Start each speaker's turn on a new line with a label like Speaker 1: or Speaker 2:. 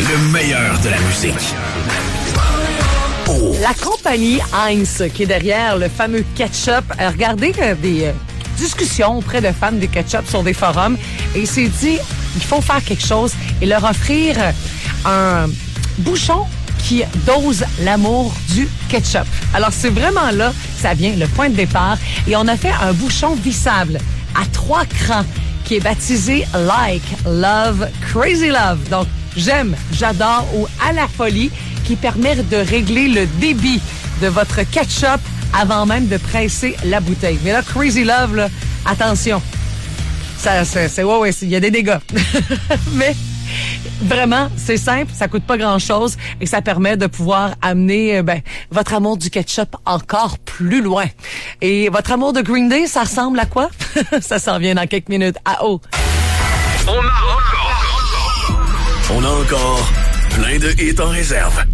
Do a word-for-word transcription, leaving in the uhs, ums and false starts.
Speaker 1: Le meilleur de la musique. Oh.
Speaker 2: La compagnie Heinz, qui est derrière le fameux ketchup, a regardé euh, des euh, discussions auprès de fans de ketchup sur des forums et s'est dit il faut faire quelque chose et leur offrir un bouchon qui dose l'amour du ketchup. Alors, c'est vraiment là, ça vient, le point de départ. Et on a fait un bouchon vissable à trois crans qui est baptisé Like Love Crazy Love. Donc, j'aime, j'adore ou à la folie, qui permet de régler le débit de votre ketchup avant même de presser la bouteille. Mais là, Crazy Love, là, attention. Ça, c'est, c'est, ouais, ouais, il y a des dégâts. Mais, vraiment, c'est simple, ça coûte pas grand-chose et ça permet de pouvoir amener ben, votre amour du ketchup encore plus loin. Et votre amour de Green Day, ça ressemble à quoi? Ça s'en vient dans quelques minutes. À haut.
Speaker 1: On a encore... On a encore plein de hits en réserve.